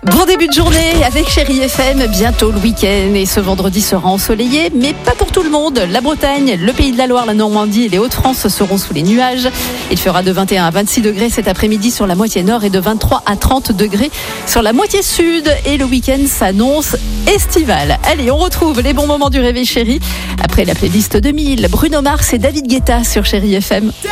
Bon début de journée avec Chérie FM, bientôt le week-end et ce vendredi sera ensoleillé, mais pas pour tout le monde. La Bretagne, le Pays de la Loire, la Normandie et les Hauts-de-France seront sous les nuages. Il fera de 21 à 26 degrés cet après-midi sur la moitié nord et de 23 à 30 degrés sur la moitié sud. Et le week-end s'annonce estival. Allez, on retrouve les bons moments du réveil chéri après la playlist 2000. Bruno Mars et David Guetta sur Chérie FM.